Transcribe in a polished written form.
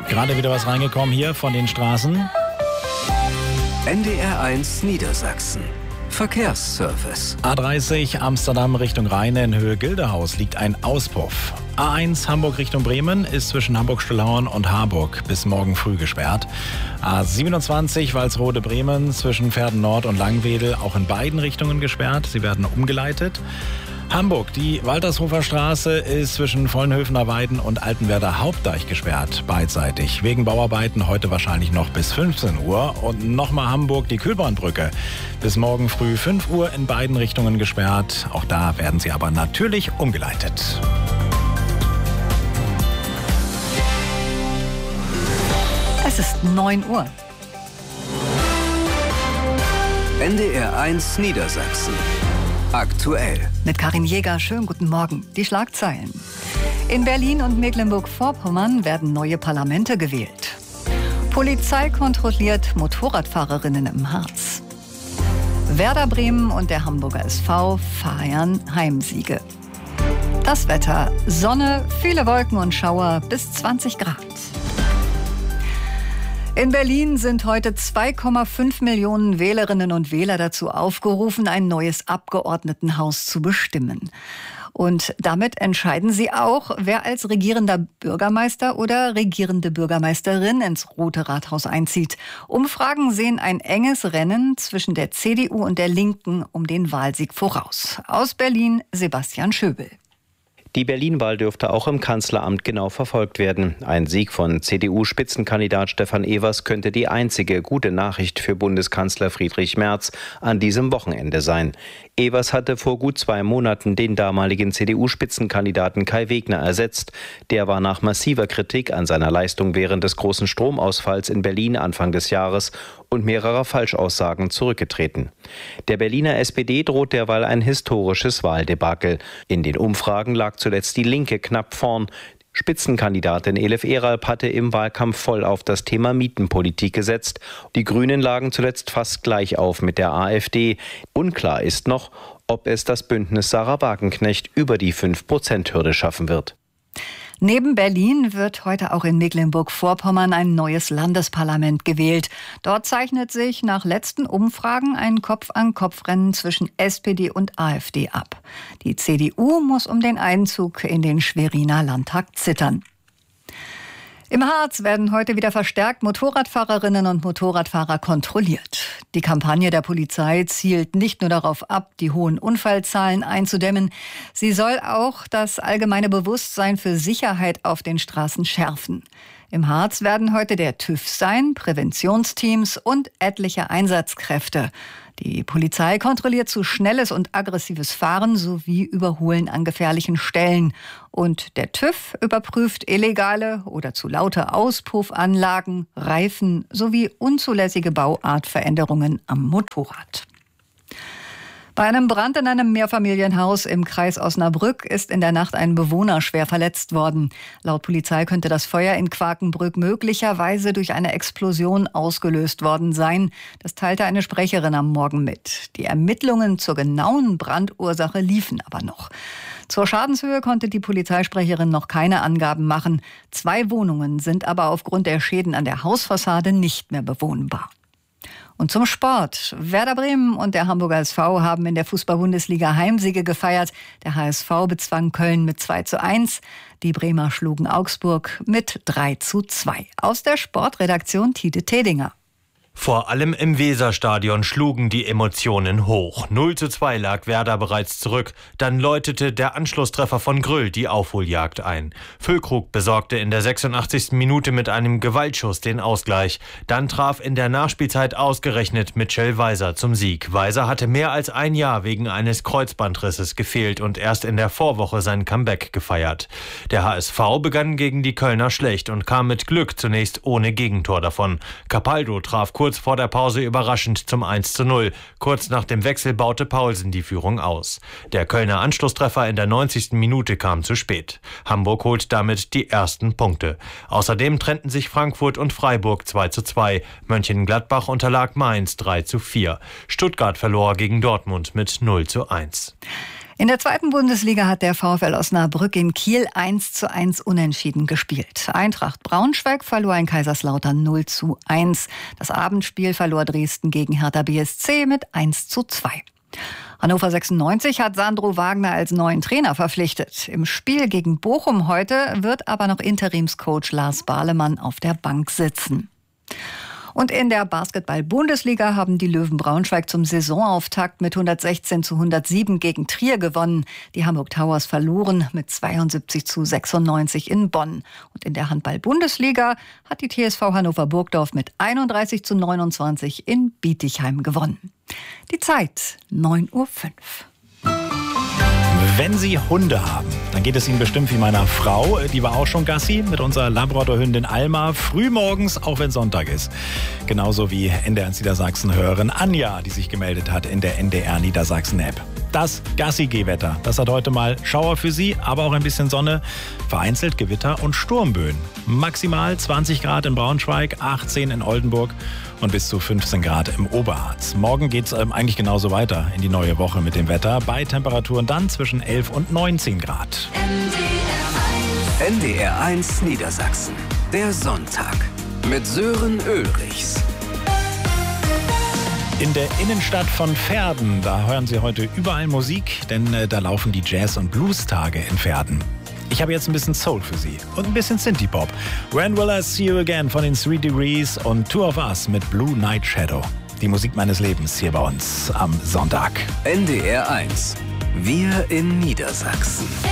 Gerade wieder was reingekommen hier von den Straßen. NDR1 Niedersachsen. Verkehrsservice. A30 Amsterdam Richtung Rheine in Höhe Gildehaus liegt ein Auspuff. A1 Hamburg Richtung Bremen ist zwischen Hamburg-Stillhauern und Harburg bis morgen früh gesperrt. A27 Walsrode-Bremen zwischen Verden Nord und Langwedel auch in beiden Richtungen gesperrt. Sie werden umgeleitet. Hamburg, die Waltershofer Straße ist zwischen Vollenhöfener Weiden und Altenwerder Hauptdeich gesperrt, beidseitig. Wegen Bauarbeiten heute wahrscheinlich noch bis 15 Uhr. Und nochmal Hamburg, die Kühlbahnbrücke. Bis morgen früh 5 Uhr in beiden Richtungen gesperrt. Auch da werden sie aber natürlich umgeleitet. Es ist 9 Uhr. NDR1 Niedersachsen. Aktuell. Mit Karin Jäger, schönen guten Morgen. Die Schlagzeilen. In Berlin und Mecklenburg-Vorpommern werden neue Parlamente gewählt. Polizei kontrolliert Motorradfahrerinnen im Harz. Werder Bremen und der Hamburger SV feiern Heimsiege. Das Wetter: Sonne, viele Wolken und Schauer bis 20 Grad. In Berlin sind heute 2,5 Millionen Wählerinnen und Wähler dazu aufgerufen, ein neues Abgeordnetenhaus zu bestimmen. Und damit entscheiden sie auch, wer als regierender Bürgermeister oder regierende Bürgermeisterin ins Rote Rathaus einzieht. Umfragen sehen ein enges Rennen zwischen der CDU und der Linken um den Wahlsieg voraus. Aus Berlin Sebastian Schöbel. Die Berlin-Wahl dürfte auch im Kanzleramt genau verfolgt werden. Ein Sieg von CDU-Spitzenkandidat Stefan Evers könnte die einzige gute Nachricht für Bundeskanzler Friedrich Merz an diesem Wochenende sein. Evers hatte vor gut 2 Monaten den damaligen CDU-Spitzenkandidaten Kai Wegner ersetzt. Der war nach massiver Kritik an seiner Leistung während des großen Stromausfalls in Berlin Anfang des Jahres und mehrerer Falschaussagen zurückgetreten. Der Berliner SPD droht derweil ein historisches Wahldebakel. In den Umfragen lag zuletzt die Linke knapp vorn. Spitzenkandidatin Elif Eralp hatte im Wahlkampf voll auf das Thema Mietenpolitik gesetzt. Die Grünen lagen zuletzt fast gleich auf mit der AfD. Unklar ist noch, ob es das Bündnis Sarah Wagenknecht über die 5%-Hürde schaffen wird. Neben Berlin wird heute auch in Mecklenburg-Vorpommern ein neues Landesparlament gewählt. Dort zeichnet sich nach letzten Umfragen ein Kopf-an-Kopf-Rennen zwischen SPD und AfD ab. Die CDU muss um den Einzug in den Schweriner Landtag zittern. Im Harz werden heute wieder verstärkt Motorradfahrerinnen und Motorradfahrer kontrolliert. Die Kampagne der Polizei zielt nicht nur darauf ab, die hohen Unfallzahlen einzudämmen. Sie soll auch das allgemeine Bewusstsein für Sicherheit auf den Straßen schärfen. Im Harz werden heute der TÜV sein, Präventionsteams und etliche Einsatzkräfte. Die Polizei kontrolliert zu schnelles und aggressives Fahren sowie Überholen an gefährlichen Stellen. Und der TÜV überprüft illegale oder zu laute Auspuffanlagen, Reifen sowie unzulässige Bauartveränderungen am Motorrad. Bei einem Brand in einem Mehrfamilienhaus im Kreis Osnabrück ist in der Nacht ein Bewohner schwer verletzt worden. Laut Polizei könnte das Feuer in Quakenbrück möglicherweise durch eine Explosion ausgelöst worden sein. Das teilte eine Sprecherin am Morgen mit. Die Ermittlungen zur genauen Brandursache liefen aber noch. Zur Schadenshöhe konnte die Polizeisprecherin noch keine Angaben machen. 2 Wohnungen sind aber aufgrund der Schäden an der Hausfassade nicht mehr bewohnbar. Und zum Sport. Werder Bremen und der Hamburger SV haben in der Fußball-Bundesliga Heimsiege gefeiert. Der HSV bezwang Köln mit 2:1. Die Bremer schlugen Augsburg mit 3:2. Aus der Sportredaktion Tite Tedinger. Vor allem im Weserstadion schlugen die Emotionen hoch. 0:2 lag Werder bereits zurück. Dann läutete der Anschlusstreffer von Grüll die Aufholjagd ein. Füllkrug besorgte in der 86. Minute mit einem Gewaltschuss den Ausgleich. Dann traf in der Nachspielzeit ausgerechnet Mitchell Weiser zum Sieg. Weiser hatte mehr als ein Jahr wegen eines Kreuzbandrisses gefehlt und erst in der Vorwoche sein Comeback gefeiert. Der HSV begann gegen die Kölner schlecht und kam mit Glück zunächst ohne Gegentor davon. Capaldo traf kurz vor der Pause überraschend zum 1:0. Kurz nach dem Wechsel baute Paulsen die Führung aus. Der Kölner Anschlusstreffer in der 90. Minute kam zu spät. Hamburg holt damit die ersten Punkte. Außerdem trennten sich Frankfurt und Freiburg 2:2. Mönchengladbach unterlag Mainz 3:4. Stuttgart verlor gegen Dortmund mit 0:1. In der 2. Bundesliga hat der VfL Osnabrück in Kiel 1:1 unentschieden gespielt. Eintracht Braunschweig verlor in Kaiserslautern 0:1. Das Abendspiel verlor Dresden gegen Hertha BSC mit 1:2. Hannover 96 hat Sandro Wagner als neuen Trainer verpflichtet. Im Spiel gegen Bochum heute wird aber noch Interimscoach Lars Bahlemann auf der Bank sitzen. Und in der Basketball-Bundesliga haben die Löwen Braunschweig zum Saisonauftakt mit 116:107 gegen Trier gewonnen. Die Hamburg Towers verloren mit 72:96 in Bonn. Und in der Handball-Bundesliga hat die TSV Hannover Burgdorf mit 31:29 in Bietigheim gewonnen. Die Zeit 9:05 Uhr. Wenn Sie Hunde haben, dann geht es Ihnen bestimmt wie meiner Frau. Die war auch schon Gassi mit unserer Labrador-Hündin Alma. Frühmorgens, auch wenn Sonntag ist. Genauso wie NDR Niedersachsen-Hörerin Anja, die sich gemeldet hat in der NDR Niedersachsen-App. Das Gassi-Gehwetter, das hat heute mal Schauer für Sie, aber auch ein bisschen Sonne, vereinzelt Gewitter und Sturmböen. Maximal 20 Grad in Braunschweig, 18 in Oldenburg und bis zu 15 Grad im Oberharz. Morgen geht es eigentlich genauso weiter in die neue Woche mit dem Wetter, bei Temperaturen dann zwischen 11 und 19 Grad. NDR1 Niedersachsen, der Sonntag mit Sören Ulrichs. In der Innenstadt von Verden, da hören Sie heute überall Musik, denn da laufen die Jazz- und Blues-Tage in Verden. Ich habe jetzt ein bisschen Soul für Sie und ein bisschen Synthie-Pop. When Will I See You Again von den 3 Degrees und Two of Us mit Blue Night Shadow. Die Musik meines Lebens hier bei uns am Sonntag. NDR1, wir in Niedersachsen.